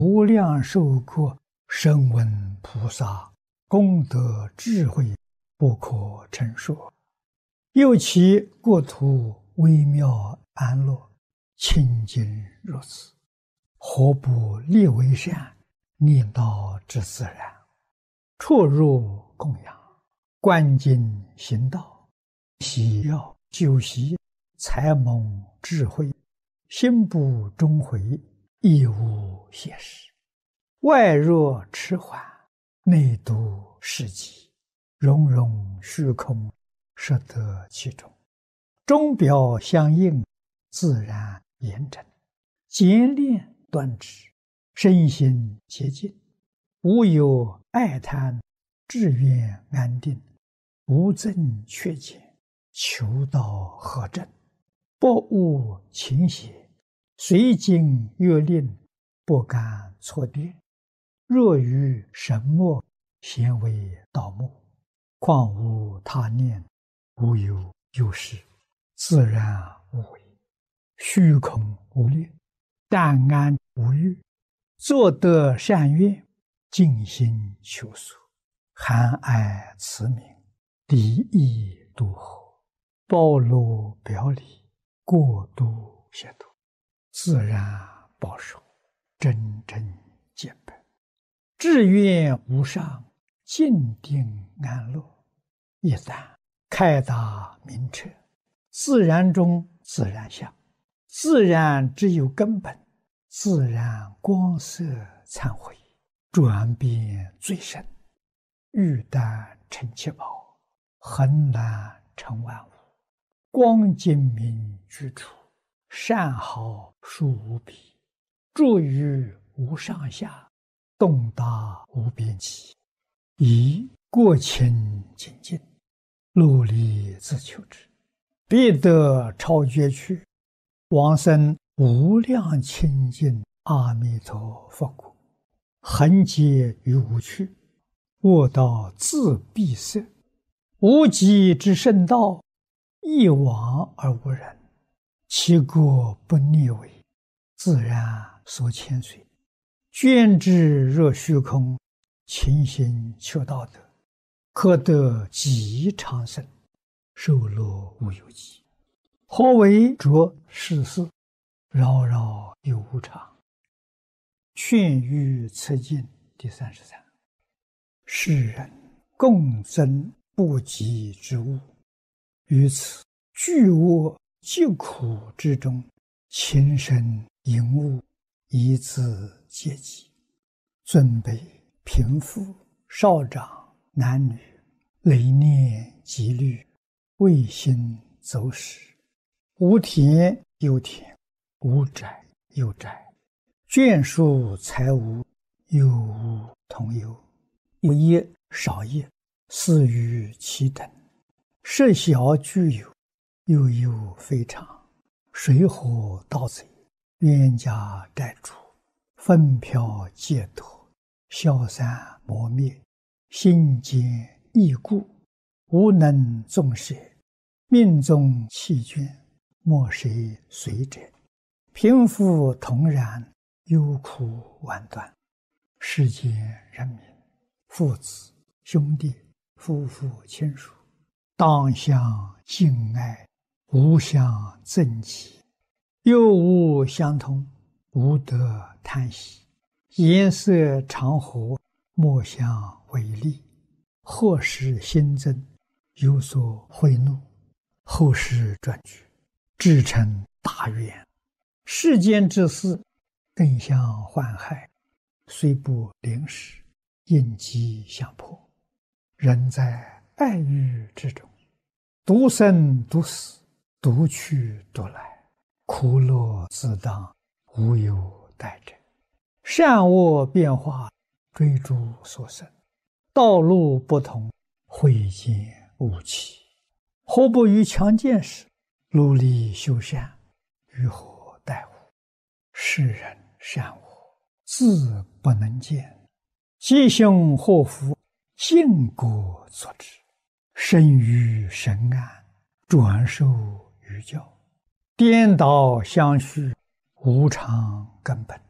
无量寿国声闻菩萨功德智慧不可称说，又其国土微妙安乐，清净如此，何不立为善，念道之自然，出入供养，观经行道，喜要修习，才蒙智慧，心不终回，亦无邪事。外若迟缓，内度世极，融融虚空，摄得其中，钟表相应，自然严整，简练端直，身心洁净，无有爱贪，志愿安定，无增缺减，求道合正，不误情邪，随经越令，不敢错颠。若于神墨，咸为道目，况无他念，无有有事，自然无为，虚空无虑，淡安无欲，作得善愿，尽心求索，含爱慈悯，离意度合，包罗表里，过度协度，自然保守，真正见本，志愿无上，静定安乐。一旦开达明彻，自然中自然相，自然只有根本，自然光色忏悔，转变最深，玉丹成七宝，恒难成万物，光精明居处，善好殊无比，住于无上下，动达无边际，以过清净尽，努力自求之，必得超绝去，往生无量清净阿弥陀佛国，恒劫于无趣，卧道自闭塞，无极之圣道，一往而无人，其国不逆违，自然所牵随，捐之若虚空，勤行求道德，可得极长生，寿乐无有极。何为着世事，扰扰有无常。劝喻此经第33。世人共增不及之物，于此巨恶疾苦之中，情深淫恶，以自戒己。尊卑贫富少长男女，累念积虑，未心走失，无田有田，无宅有宅，眷属财物，有无同有，有业少业，似于其等，设小具有，又有非常，水火盗贼，冤家债主，分飘戒脱，消散磨灭，心坚意固，无能纵舍，命中弃眷，莫谁随者，贫富同然，忧苦万端。世间人民，父子兄弟，夫妇亲属，当相敬爱，无相憎忌，又无相通，无得贪喜，颜色常和，莫相违逆，或使心增，有所悔怒，后世转举，至成大愿。世间之事，更相患害，虽不临时，应机相迫。人在爱欲之中，独生独死，独去独来，苦乐自当，无有代者。善恶变化，追逐所生，道路不同，慧见无期。何不于强健时，努力修善，于何待乎？世人善恶，自不能见，吉凶祸福，因果所致。生于神安，转受于教，颠倒相续，无常根本。